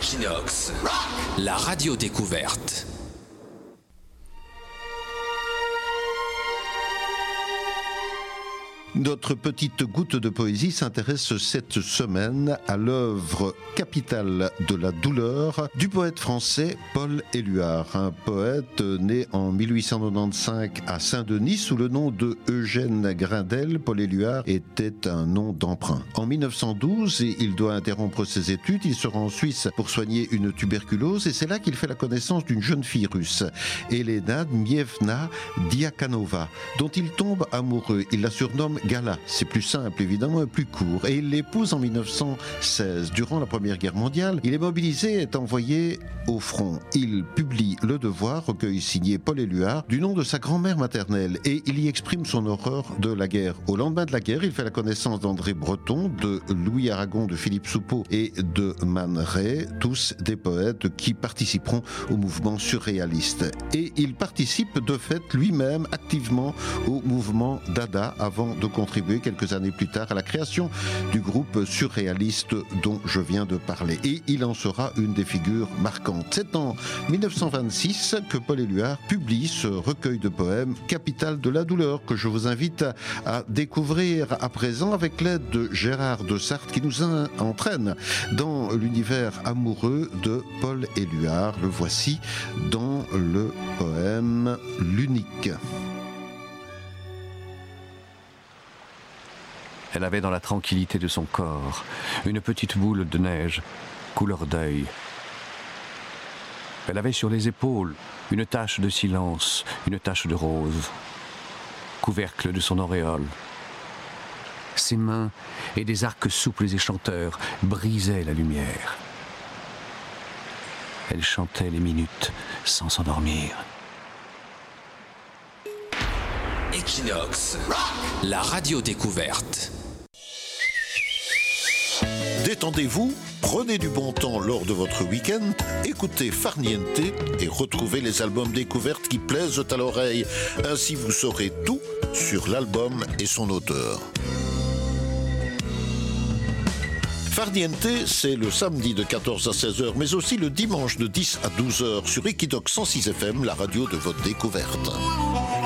Equinox, la radio découverte. Notre petite goutte de poésie s'intéresse cette semaine à l'œuvre capitale de la douleur du poète français Paul Éluard, un poète né en 1895 à Saint-Denis sous le nom de Eugène Grindel. Paul Éluard était un nom d'emprunt. En 1912, il doit interrompre ses études, il se rend en Suisse pour soigner une tuberculose et c'est là qu'il fait la connaissance d'une jeune fille russe, Elena Dmievna Diakhanova, dont il tombe amoureux. Il la surnomme Gala, c'est plus simple évidemment et plus court, et il l'épouse en 1916. Durant la Première Guerre mondiale, il est mobilisé et est envoyé au front. Il publie Le Devoir, recueil signé Paul Éluard, du nom de sa grand-mère maternelle, et il y exprime son horreur de la guerre. Au lendemain de la guerre, il fait la connaissance d'André Breton, de Louis Aragon, de Philippe Soupeau et de Man Ray, tous des poètes qui participeront au mouvement surréaliste. Et il participe de fait lui-même activement au mouvement Dada avant de contribuer quelques années plus tard à la création du groupe surréaliste dont je viens de parler. Et il en sera une des figures marquantes. C'est en 1926 que Paul Éluard publie ce recueil de poèmes Capitale de la douleur que je vous invite à découvrir à présent avec l'aide de Gérard de Sarthe qui nous entraîne dans l'univers amoureux de Paul Éluard. Le voici dans le poème L'Unique. Elle avait dans la tranquillité de son corps une petite boule de neige, couleur deuil. Elle avait sur les épaules une tache de silence, une tache de rose, couvercle de son auréole. Ses mains et des arcs souples et chanteurs brisaient la lumière. Elle chantait les minutes sans s'endormir. Equinox, la radio découverte. Détendez-vous, prenez du bon temps lors de votre week-end, écoutez Farniente et retrouvez les albums découvertes qui plaisent à l'oreille. Ainsi vous saurez tout sur l'album et son auteur. Farniente, c'est le samedi de 14 à 16h, mais aussi le dimanche de 10 à 12h sur Equinox 106 FM, la radio de votre découverte.